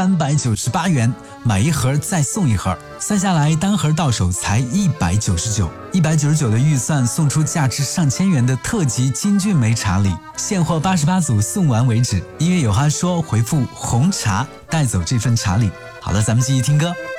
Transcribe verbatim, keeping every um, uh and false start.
三百九十八元，买一盒再送一盒，算下来单盒到手才一百九十九，一百九十九的预算送出价值上千元的特级金骏眉茶礼，现货八十八组，送完为止。音乐有话说，回复红茶带走这份茶礼。好了，咱们继续听歌。